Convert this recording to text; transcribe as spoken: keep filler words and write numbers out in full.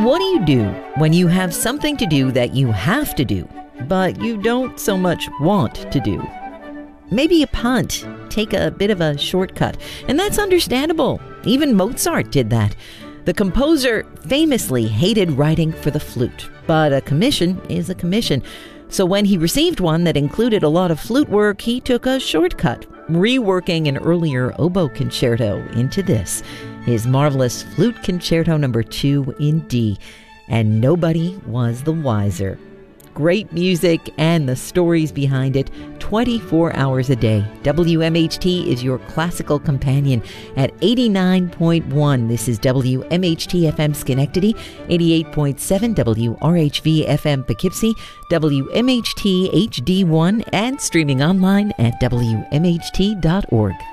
What do you do when you have something to do that you have to do, but you don't so much want to do? Maybe you punt, take a bit of a shortcut, and that's understandable. Even Mozart did that. The composer famously hated writing for the flute, but a commission is a commission. So when he received one that included a lot of flute work, he took a shortcut, reworking an earlier oboe concerto into this, his marvelous Flute Concerto number two in D, and nobody was the wiser. Great music and the stories behind it, twenty-four hours a day. W M H T is your classical companion at eighty-nine point one. This is W M H T F M Schenectady, eighty-eight point seven W R H V F M Poughkeepsie, W M H T H D one, and streaming online at W M H T dot org.